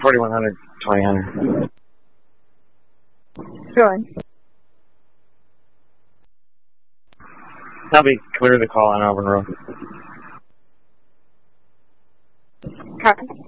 4100, 2000. Go ahead. That'll be clear the call on Auburn Road. Copy.